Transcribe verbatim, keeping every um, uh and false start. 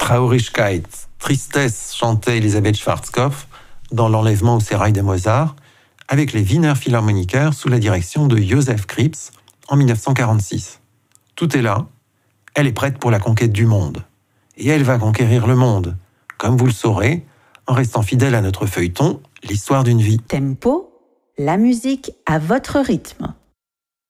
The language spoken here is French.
Traurigkeit, tristesse, chantait Elisabeth Schwarzkopf dans L'Enlèvement au sérail de Mozart, avec les Wiener Philharmoniker sous la direction de Joseph Krips en dix-neuf cent quarante-six. Tout est là, elle est prête pour la conquête du monde. Et elle va conquérir le monde, comme vous le saurez, en restant fidèle à notre feuilleton, l'histoire d'une vie. Tempo, la musique à votre rythme.